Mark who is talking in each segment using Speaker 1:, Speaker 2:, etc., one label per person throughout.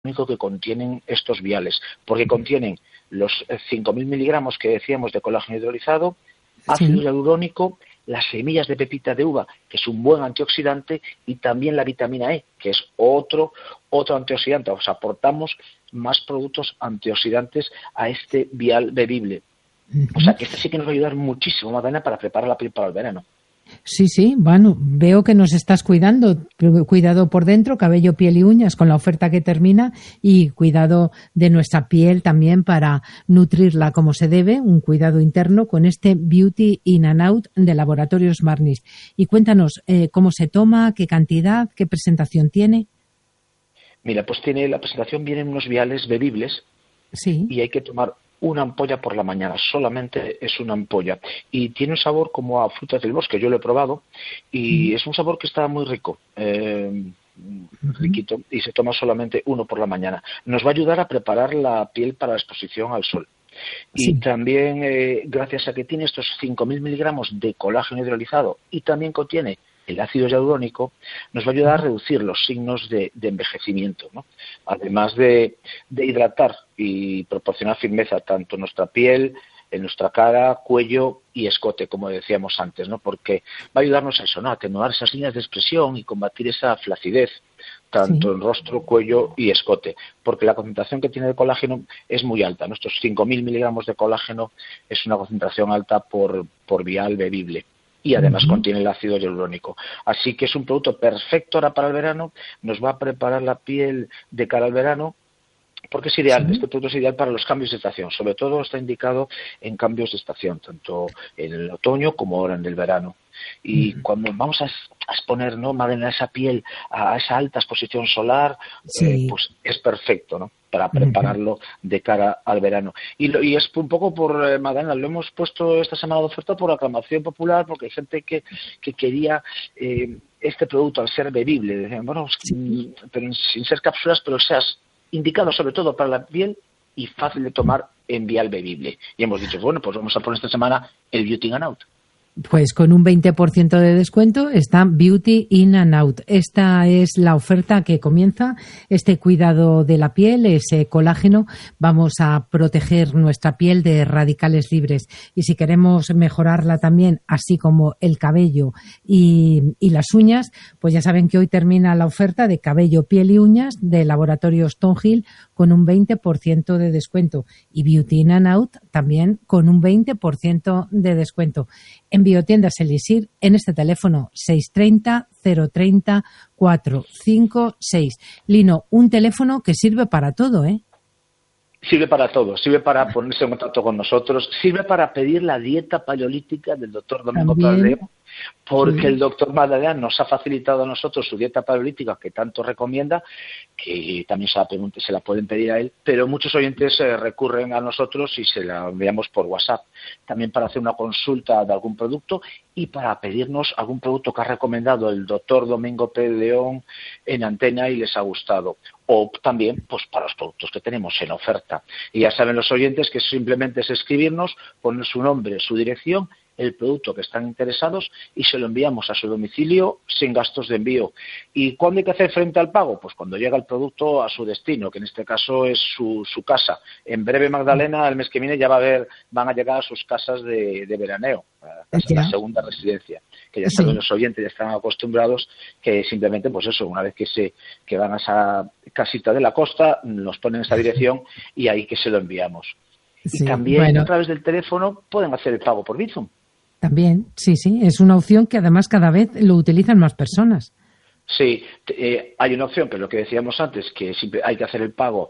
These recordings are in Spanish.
Speaker 1: único que contienen estos viales, porque contienen los 5.000 miligramos que decíamos de colágeno hidrolizado, ácido hialurónico, las semillas de pepita de uva, que es un buen antioxidante, y también la vitamina E, que es otro antioxidante. O sea, aportamos más productos antioxidantes a este vial bebible. O sea, que este sí que nos va a ayudar muchísimo, Magdalena, para preparar la piel para el verano.
Speaker 2: Sí, bueno, veo que nos estás cuidando, cuidado por dentro, cabello, piel y uñas con la oferta que termina, y cuidado de nuestra piel también para nutrirla como se debe, un cuidado interno con este Beauty In and Out de Laboratorios Marnis. Y cuéntanos cómo se toma, qué cantidad, qué presentación tiene.
Speaker 1: Mira, pues la presentación vienen unos viales bebibles, y hay que tomar una ampolla por la mañana, solamente es una ampolla, y tiene un sabor como a frutas del bosque. Yo lo he probado y es un sabor que está muy rico, riquito, y se toma solamente uno por la mañana. Nos va a ayudar a preparar la piel para la exposición al sol. Y también, gracias a que tiene estos 5.000 miligramos de colágeno hidrolizado y también contiene el ácido hialurónico, nos va a ayudar a reducir los signos de envejecimiento, ¿no? Además de hidratar y proporcionar firmeza tanto en nuestra piel, en nuestra cara, cuello y escote, como decíamos antes, ¿no? Porque va a ayudarnos a eso, ¿no? A atenuar esas líneas de expresión y combatir esa flacidez, tanto en rostro, cuello y escote, porque la concentración que tiene de colágeno es muy alta. Nuestros 5.000 miligramos de colágeno es una concentración alta por vial bebible. Y además contiene el ácido hialurónico. Así que es un producto perfecto ahora para el verano, nos va a preparar la piel de cara al verano, porque es ideal, este producto es ideal para los cambios de estación, sobre todo está indicado en cambios de estación, tanto en el otoño como ahora en el verano. Y cuando vamos a exponer, ¿no?, Magdalena, esa piel a esa alta exposición solar, pues es perfecto, ¿no?, para prepararlo de cara al verano. Y es un poco por, Magdalena, lo hemos puesto esta semana de oferta por aclamación popular, porque hay gente que quería este producto al ser bebible. Decían, bueno, pero sin ser cápsulas, pero seas indicado sobre todo para la piel y fácil de tomar en vial bebible. Y hemos dicho, bueno, pues vamos a poner esta semana el Beauty In and Out.
Speaker 2: Pues con un 20% de descuento está Beauty In and Out. Esta es la oferta que comienza, este cuidado de la piel, ese colágeno. Vamos a proteger nuestra piel de radicales libres. Y si queremos mejorarla también, así como el cabello y las uñas, pues ya saben que hoy termina la oferta de cabello, piel y uñas de Laboratorios Tonhill con un 20% de descuento. Y Beauty In and Out también con un 20% de descuento. En Biotiendas Elixir, en este teléfono 630 030 456. Lino, un teléfono que sirve para todo, ¿eh?
Speaker 1: Sirve para todo, sirve para ponerse en contacto con nosotros, sirve para pedir la dieta paleolítica del doctor Domingo Pradeo, porque el doctor Magdalena nos ha facilitado a nosotros su dieta paleolítica que tanto recomienda, que también se la pueden pedir a él, pero muchos oyentes recurren a nosotros y se la enviamos por WhatsApp, también para hacer una consulta de algún producto y para pedirnos algún producto que ha recomendado el doctor Domingo P. León en antena y les ha gustado, o también pues para los productos que tenemos en oferta. Y ya saben los oyentes que simplemente es escribirnos, poner su nombre, su dirección, el producto que están interesados y se lo enviamos a su domicilio sin gastos de envío. ¿Y cuándo hay que hacer frente al pago? Pues cuando llega el producto a su destino, que en este caso es su casa. En breve, Magdalena, el mes que viene ya van a llegar a sus casas de veraneo, a la segunda residencia, que ya saben los oyentes, ya están acostumbrados que simplemente, pues eso, una vez que van a esa casita de la costa, nos ponen esa dirección y ahí que se lo enviamos. Y también a través del teléfono pueden hacer el pago por Bizum.
Speaker 2: También, sí, es una opción que además cada vez lo utilizan más personas.
Speaker 1: Sí, hay una opción, que es lo que decíamos antes, que siempre hay que hacer el pago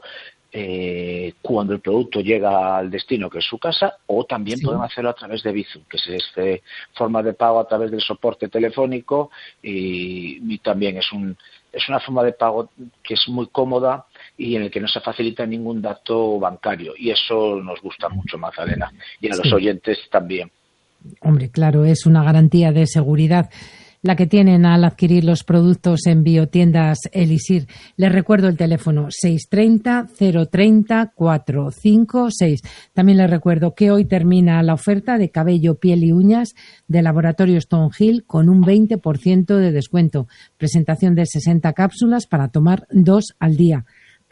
Speaker 1: cuando el producto llega al destino, que es su casa, o también pueden hacerlo a través de Bizum, que es forma de pago a través del soporte telefónico y también es una forma de pago que es muy cómoda y en el que no se facilita ningún dato bancario, y eso nos gusta mucho, Magdalena, y a los oyentes también.
Speaker 2: Hombre, claro, es una garantía de seguridad la que tienen al adquirir los productos en Biotiendas Elixir. Les recuerdo el teléfono 630 030 456. También les recuerdo que hoy termina la oferta de cabello, piel y uñas de Laboratorios Tonhill con un 20% de descuento. Presentación de 60 cápsulas para tomar 2 al día.